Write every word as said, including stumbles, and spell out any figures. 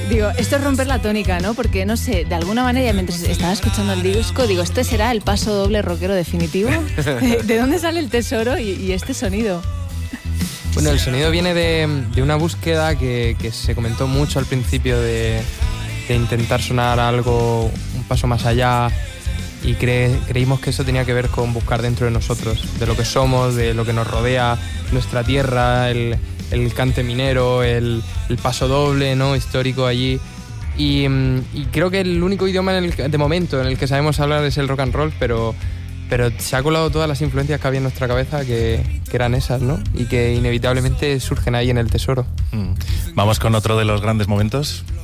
Digo, esto es romper la tónica, ¿no? Porque, no sé, de alguna manera, mientras estaba escuchando el disco, digo, ¿este será el paso doble rockero definitivo? ¿De dónde sale el tesoro y, y este sonido? Bueno, el sonido viene de, de una búsqueda que, que se comentó mucho al principio de, de intentar sonar algo un paso más allá, y cre, creímos que eso tenía que ver con buscar dentro de nosotros, de lo que somos, de lo que nos rodea, nuestra tierra, el, el cante minero, el, el paso doble, ¿no?, histórico allí. Y, y creo que el único idioma en el, de momento en el que sabemos hablar es el rock and roll, pero, pero se ha colado todas las influencias que había en nuestra cabeza, que, que eran esas, ¿no? Y que inevitablemente surgen ahí en el tesoro. Mm. Vamos con otro de los grandes momentos.